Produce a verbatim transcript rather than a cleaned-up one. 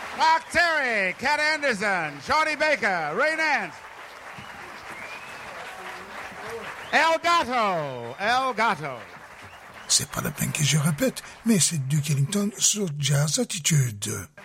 Mark Terry, Cat Anderson, Shorty Baker, Ray Nance. El Gato, El Gato. C'est pas la peine que je répète, mais c'est Duke Ellington sur Jazz Attitude.